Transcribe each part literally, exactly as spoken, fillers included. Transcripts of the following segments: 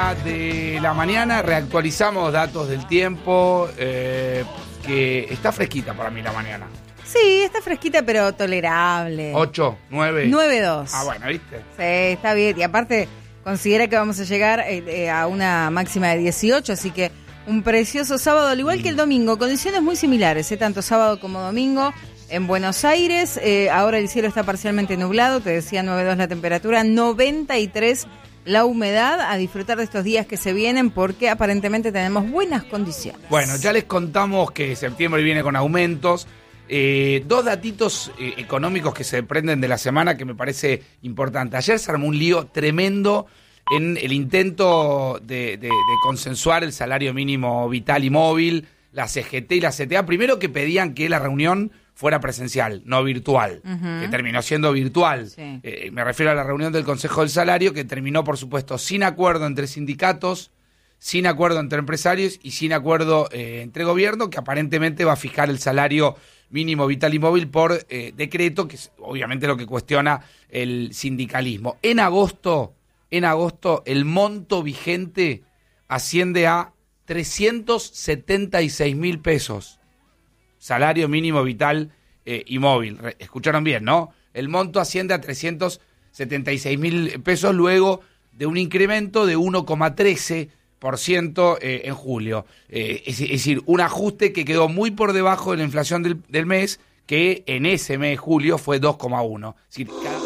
una de la mañana, reactualizamos datos del tiempo, eh, que está fresquita para mí la mañana. Sí, está fresquita, pero tolerable. ¿ocho? ¿nueve? nueve dos. Ah, bueno, ¿viste? Sí, está bien. Y aparte, considera que vamos a llegar eh, eh, a una máxima de dieciocho, así que un precioso sábado, al igual que el domingo. Condiciones muy similares, eh, tanto sábado como domingo. En Buenos Aires, eh, ahora el cielo está parcialmente nublado, te decía nueve dos la temperatura, noventa y tres la humedad. A disfrutar de estos días que se vienen porque aparentemente tenemos buenas condiciones. Bueno, ya les contamos que septiembre viene con aumentos. Eh, dos datitos eh, económicos que se desprenden de la semana que me parece importante. Ayer se armó un lío tremendo en el intento de, de, de consensuar el salario mínimo vital y móvil, la C G T y la C T A. Primero que pedían que la reunión fuera presencial, no virtual, uh-huh. que terminó siendo virtual. Sí. Eh, me refiero a la reunión del Consejo del Salario, que terminó, por supuesto, sin acuerdo entre sindicatos, sin acuerdo entre empresarios y sin acuerdo eh, entre gobierno, que aparentemente va a fijar el salario mínimo vital y móvil por eh, decreto, que es obviamente lo que cuestiona el sindicalismo. En agosto, en agosto, el monto vigente asciende a trescientos setenta y seis mil pesos. Salario mínimo vital eh, y móvil. Re- escucharon bien, ¿no? El monto asciende a trescientos setenta y seis mil pesos luego de un incremento de uno coma trece por ciento eh, en julio. Eh, es, es decir, un ajuste que quedó muy por debajo de la inflación del, del mes, que en ese mes, julio, fue dos coma uno. Es decir, cada...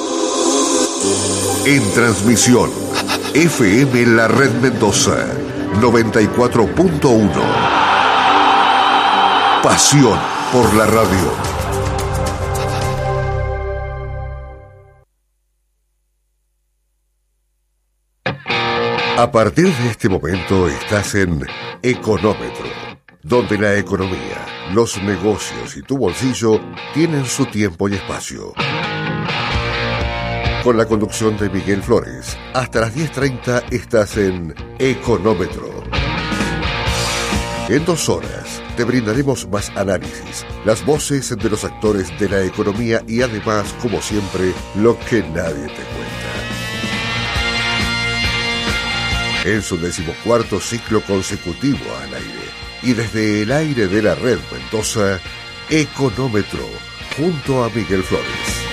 En transmisión, F M La Red Mendoza, noventa y cuatro punto uno. Pasión por la radio. A partir de este momento estás en Económetro, donde la economía, los negocios y tu bolsillo tienen su tiempo y espacio. Con la conducción de Miguel Flores, hasta las diez treinta estás en Económetro. En dos horas te brindaremos más análisis, las voces de los actores de la economía y además, como siempre, lo que nadie te cuenta. En su decimocuarto ciclo consecutivo al aire y desde el aire de la Red Mendoza, Económetro, junto a Miguel Flores.